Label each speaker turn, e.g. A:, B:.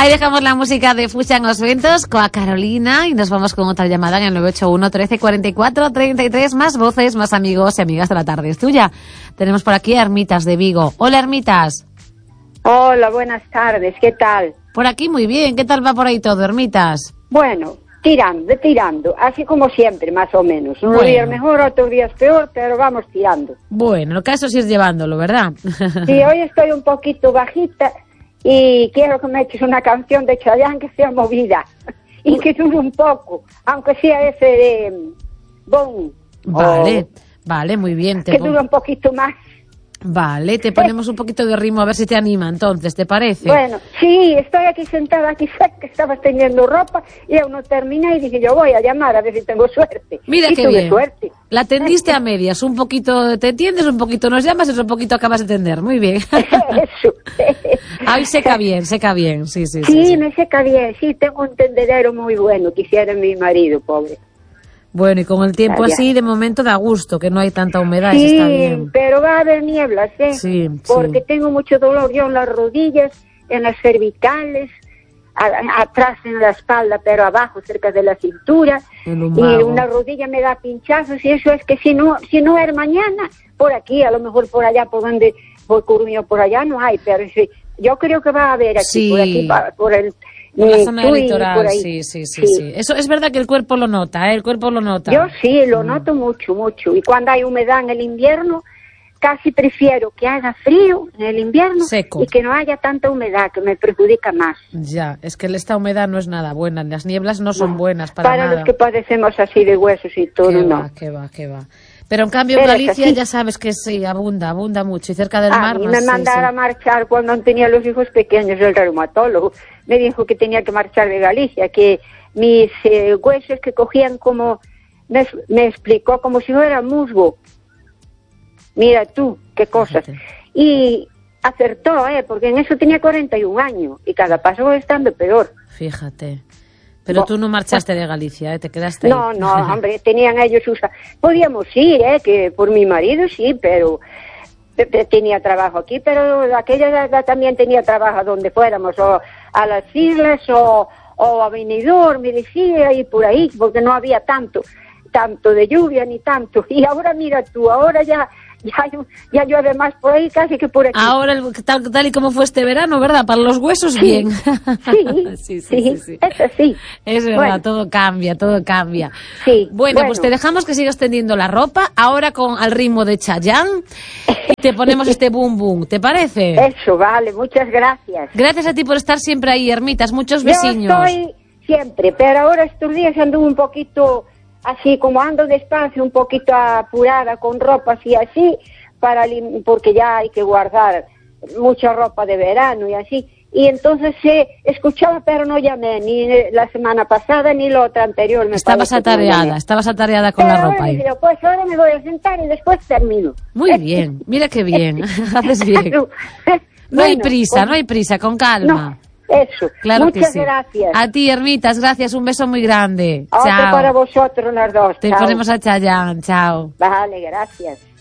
A: Ahí dejamos la música de Fuchan os Ventos con a Carolina y nos vamos con otra llamada en el 981 13 44 33. Más voces, más amigos y amigas de la tarde es tuya. Tenemos por aquí a Hermitas de Vigo. Hola, Hermitas.
B: Hola, buenas tardes, ¿qué tal?
A: Por aquí muy bien. ¿Qué tal va por ahí todo, Hermitas?
B: Bueno, tirando, así como siempre, más o menos. Unos días mejor, otros días peor, pero vamos tirando.
A: Bueno, el caso es ir llevándolo, ¿verdad?
B: Sí, hoy estoy un poquito bajita y quiero que me eches una canción de Chayanne que sea movida y que dure un poco, aunque sea ese de Bon.
A: Vale, muy bien.
B: Que dure un poquito más.
A: Vale, te ponemos un poquito de ritmo a ver si te anima entonces, ¿te parece?
B: Bueno, sí, estoy aquí sentada, aquí sé que estabas teniendo ropa y aún no terminé y dije yo voy a llamar a ver si tengo suerte.
A: Mira
B: y
A: qué
B: tuve
A: bien.
B: Suerte.
A: La tendiste a medias, un poquito te entiendes, un poquito nos llamas y otro poquito acabas de entender, muy bien.
B: Eso.
A: Ay, seca bien, sí.
B: Sí, me seca bien, sí, tengo un tendedero muy bueno, quisiera mi marido, pobre.
A: Bueno, y con el tiempo así, de momento da gusto, que no hay tanta humedad,
B: sí,
A: eso está bien.
B: Pero va a haber nieblas, ¿eh?
A: Sí.
B: Porque tengo mucho dolor yo en las rodillas, en las cervicales, atrás en la espalda, pero abajo, cerca de la cintura. Y una rodilla me da pinchazos y eso es que si no es mañana, por aquí, a lo mejor por allá, por donde voy Coruña, por allá no hay, pero sí, yo creo que va a haber aquí, por aquí, por el...
A: Por la zona litoral, sí. Eso es verdad que el cuerpo lo nota, el cuerpo lo nota.
B: Yo sí, lo noto mucho. Y cuando hay humedad en el invierno, casi prefiero que haga frío en el invierno
A: seco
B: y que no haya tanta humedad, que me perjudica más.
A: Ya, es que esta humedad no es nada buena, las nieblas no son buenas para nada.
B: Para los que padecemos así de huesos y todo,
A: ¿Qué va? Pero en cambio en Galicia ya sabes que sí, abunda mucho y cerca del mar.
B: Y me mandaron a marchar cuando tenía los hijos pequeños, el reumatólogo me dijo que tenía que marchar de Galicia, que mis huesos que cogían como, me explicó como si fuera musgo. Mira tú, qué cosas. Fíjate. Y acertó, porque en eso tenía 41 años y cada paso voy estando peor.
A: Fíjate. Pero tú no marchaste de Galicia, te quedaste ahí.
B: No, hombre, tenían ellos podíamos ir, que por mi marido sí, pero tenía trabajo aquí, pero aquella edad también tenía trabajo donde fuéramos, o a las islas, o a Benidorm, me decía, y por ahí, porque no había tanto de lluvia ni tanto. Y ahora mira tú, ahora ya llueve más por ahí casi que por aquí.
A: Ahora, tal y como fue este verano, ¿verdad? Para los huesos,
B: sí.
A: Bien.
B: Sí, eso sí.
A: Es verdad, todo cambia.
B: Sí.
A: Bueno, pues te dejamos que sigas tendiendo la ropa, ahora al ritmo de Chayanne, y te ponemos este boom boom, ¿te parece?
B: Eso, vale, muchas gracias.
A: Gracias a ti por estar siempre ahí, Hermitas, muchos besiños.
B: Yo estoy siempre, pero ahora estos días ando un poquito... así como ando despacio, un poquito apurada con ropas y así, porque ya hay que guardar mucha ropa de verano y así. Y entonces escuchaba, pero no llamé ni la semana pasada ni la otra anterior.
A: Estabas atareada con la ropa ahí.
B: Pues ahora me voy a sentar y después termino.
A: Muy bien, mira qué bien, haces bien. No hay prisa, con calma.
B: No. Eso,
A: claro,
B: muchas gracias.
A: A ti, Hermitas, gracias, un beso muy grande.
B: Otro para vosotros las dos.
A: Te ponemos a Chayanne, chao.
B: Vale, gracias.